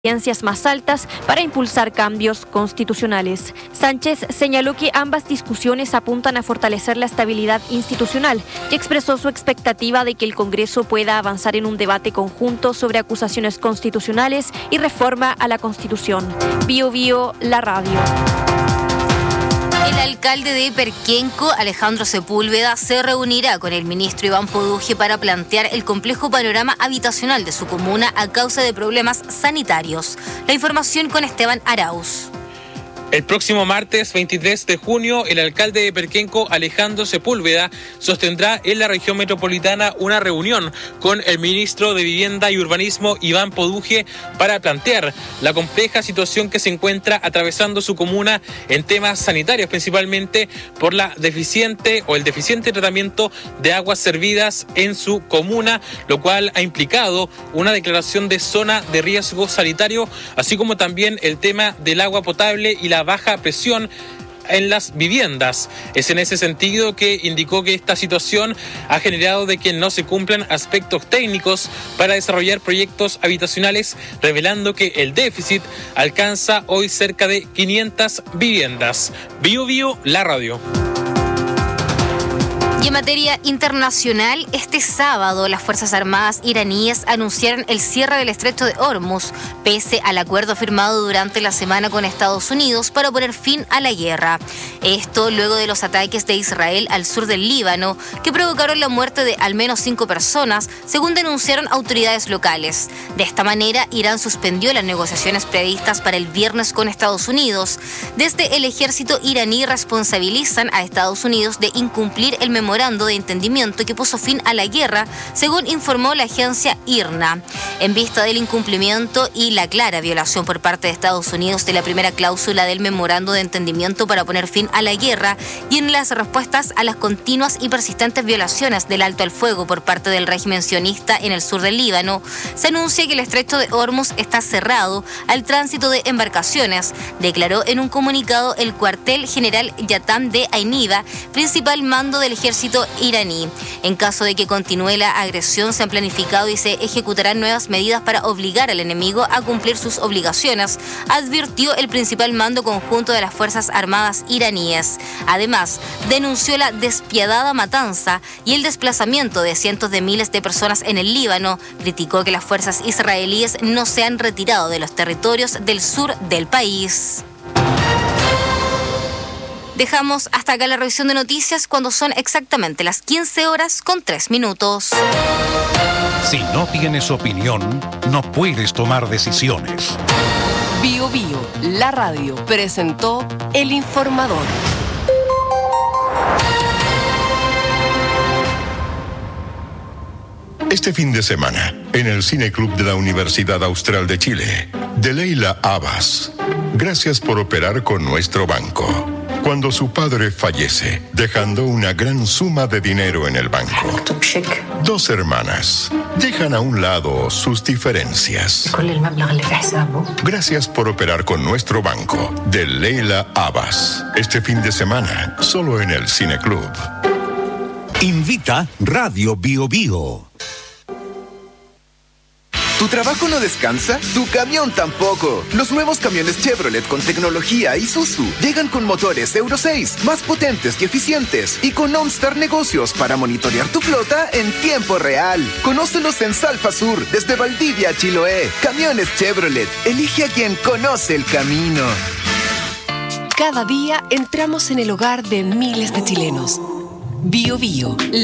exigencias más altas para impulsar cambios constitucionales. Sánchez señaló que ambas discusiones apuntan a fortalecer la estabilidad institucional y expresó su expectativa de que el Congreso pueda avanzar en un debate conjunto sobre acusaciones constitucionales y reforma a la Constitución. Bio Bio, la radio. El alcalde de Perquenco, Alejandro Sepúlveda, se reunirá con el ministro Iván Poduje para plantear el complejo panorama habitacional de su comuna a causa de problemas sanitarios. La información con Esteban Arauz. El próximo martes 23 de junio, el alcalde de Perquenco, Alejandro Sepúlveda, sostendrá en la región metropolitana una reunión con el ministro de Vivienda y Urbanismo, Iván Poduje, para plantear la compleja situación que se encuentra atravesando su comuna en temas sanitarios, principalmente por el deficiente tratamiento de aguas servidas en su comuna, lo cual ha implicado una declaración de zona de riesgo sanitario, así como también el tema del agua potable y la baja presión en las viviendas. Es en ese sentido que indicó que esta situación ha generado de que no se cumplan aspectos técnicos para desarrollar proyectos habitacionales, revelando que el déficit alcanza hoy cerca de 500 viviendas. Bio Bio, la radio. Y en materia internacional, este sábado las Fuerzas Armadas iraníes anunciaron el cierre del estrecho de Hormuz, pese al acuerdo firmado durante la semana con Estados Unidos para poner fin a la guerra. Esto luego de los ataques de Israel al sur del Líbano, que provocaron la muerte de al menos 5 personas, según denunciaron autoridades locales. De esta manera, Irán suspendió las negociaciones previstas para el viernes con Estados Unidos. Desde el ejército iraní responsabilizan a Estados Unidos de incumplir el memorando de entendimiento que puso fin a la guerra, según informó la agencia IRNA. En vista del incumplimiento y la clara violación por parte de Estados Unidos de la primera cláusula del memorando de entendimiento para poner fin a la guerra y en las respuestas a las continuas y persistentes violaciones del alto al fuego por parte del régimen sionista en el sur del Líbano, se anuncia que el estrecho de Hormuz está cerrado al tránsito de embarcaciones, declaró en un comunicado el cuartel general Yatam de Ainiba, principal mando del ejército iraní. En caso de que continúe la agresión, se han planificado y se ejecutarán nuevas medidas para obligar al enemigo a cumplir sus obligaciones, advirtió el principal mando conjunto de las Fuerzas Armadas iraníes. Además, denunció la despiadada matanza y el desplazamiento de cientos de miles de personas en el Líbano. Criticó que las fuerzas israelíes no se han retirado de los territorios del sur del país. Dejamos hasta acá la revisión de noticias cuando son exactamente las 15:03. Si no tienes opinión, no puedes tomar decisiones. Bio Bio, la radio, presentó El Informador. Este fin de semana, en el Cine Club de la Universidad Austral de Chile, de Leila Abbas. Gracias por operar con nuestro banco. Cuando su padre fallece, dejando una gran suma de dinero en el banco. 2 hermanas dejan a un lado sus diferencias. Gracias por operar con nuestro banco, de Leila Abbas. Este fin de semana, solo en el Cine Club. Invita Radio Bio Bio. ¿Tu trabajo no descansa? ¿Tu camión tampoco? Los nuevos camiones Chevrolet con tecnología Isuzu llegan con motores Euro 6, más potentes y eficientes, y con OnStar Negocios para monitorear tu flota en tiempo real. Conócelos en Salfa Sur, desde Valdivia a Chiloé. Camiones Chevrolet. Elige a quien conoce el camino. Cada día entramos en el hogar de miles de chilenos. Bio Bio.